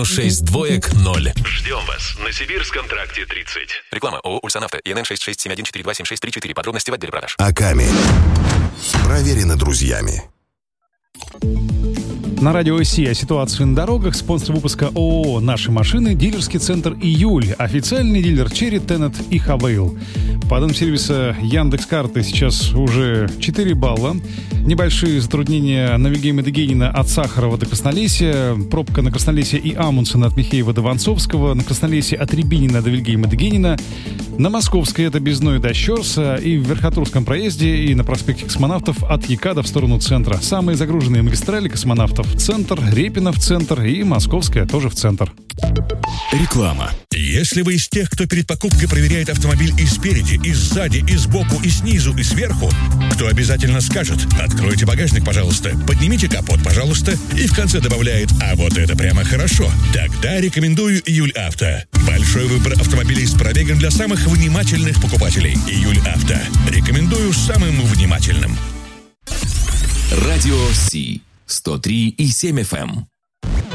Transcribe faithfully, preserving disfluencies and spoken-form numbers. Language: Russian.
шесть двоек ноль. Ждем вас на Сибирском тракте тридцать. Реклама ООО «Ульсанавто» И Н Н шесть шесть семь один четыре два семь шесть три четыре. Подробности в отделе продаж. Аками. Проверено друзьями. На радио России о ситуации на дорогах. Спонсор выпуска ООО «Наши машины», дилерский центр «Июль», официальный дилер Черри, Теннет и Хавейл. По данным сервиса Яндекс.Карты сейчас уже четыре балла. Небольшие затруднения на Вильгельма Дегенина от Сахарова до Краснолесья. Пробка на Краснолесье и Амундсена от Михеева до Воронцовского. На Краснолесье от Рябинина до Вильгельма Дегенина. На Московской это Безной до Щерса. И в Верхотурском проезде, и на проспекте Космонавтов от Якада в сторону центра. Самые загруженные магистрали Космонавтов в центр, Репина в центр и Московская тоже в центр. Реклама. Если вы из тех, кто перед покупкой проверяет автомобиль и спереди, и сзади, и сбоку, и снизу, и сверху, кто обязательно скажет: «Откройте багажник, пожалуйста, поднимите капот, пожалуйста», и в конце добавляет: «А вот это прямо хорошо», тогда рекомендую Июль Авто. Большой выбор автомобилей с пробегом для самых внимательных покупателей. Июль Авто. Рекомендую самым внимательным. Радио Си. сто три и семь эф эм.